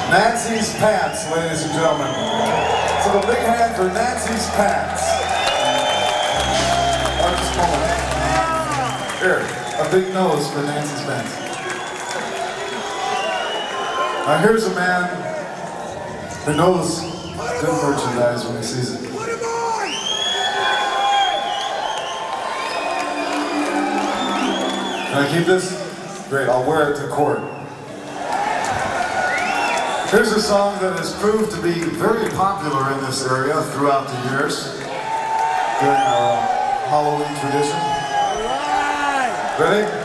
Nancy's Pants, ladies and gentlemen. So a big hand for Nancy's Pants. Just a moment. Here, a big nose for Nancy's Pants. Now here's a man who knows good merchandise when he sees it. Can I keep this? Great, I'll wear it to court. Here's a song that has proved to be very popular in this area throughout the years during our Halloween tradition. Ready?